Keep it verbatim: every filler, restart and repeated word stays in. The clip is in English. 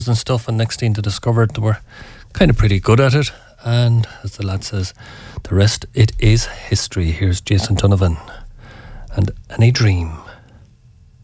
and stuff, and next thing they discovered they were kind of pretty good at it, and as the lad says, the rest it is history. Here's Jason Donovan and Any Dream.